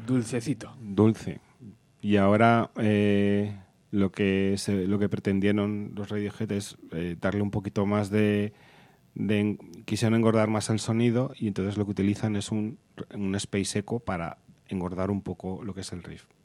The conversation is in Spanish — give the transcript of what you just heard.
Dulcecito. Dulce. Y ahora lo que pretendieron los Radiohead es darle un poquito más quisieron engordar más el sonido y entonces lo que utilizan es un Space Echo para engordar un poco lo que es el riff.